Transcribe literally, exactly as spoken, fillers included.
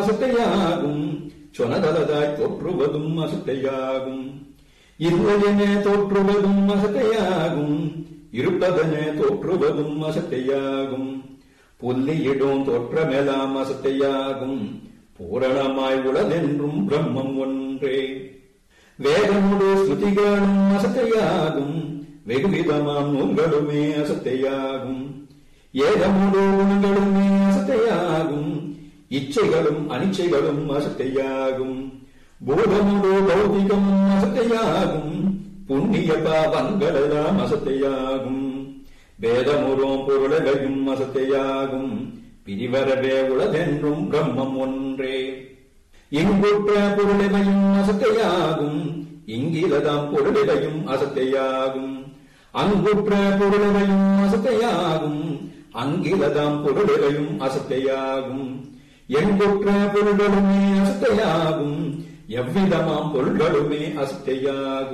அசட்டையாகும். சொனதலதாய் தோற்றுவதும் அசட்டையாகும். இல்லையென தோற்றுவதும் அசட்டையாகும். இருப்பதென தோற்றுவதும் அசட்டையாகும். புல்லியிடும் தோற்றமெல்லாம் அசட்டையாகும். பூரணமாய் உளதென்றும் பிரம்மம் ஒன்றே. வேதமுடு ஸ்ருதிகளும் அசட்டையாகும். வெகுவிதமாம் நூல்களுமே அசட்டையாகும். ஏதமுடு குணங்களுமே அசட்டையாகும். இச்சைகளும் அனிச்சைகளும் அசட்டையாகும். பூதமுடு பௌதிகமும் அசட்டையாகும். புண்ணிய பாவங்களெல்லாம் அசட்டையாகும். வேதமுறும் பொருளையும் அசட்டையாகும். பிரிவரவே உளதென்றும் பிரம்மம் ஒன்றே. இங்குற்ற பொருளையும் அசட்டையாகும். இங்கிலதாம் பொருளையும் அசட்டையாகும். அங்குற்ற பொருளையும் அசட்டையாகும். அங்கிலதாம் பொருளையும் அசட்டையாகும். எங்குற்ற பொருள்களுமே அசட்டையாகும். எவ்விதமாம் பொருள்களுமே அசட்டையாகும்.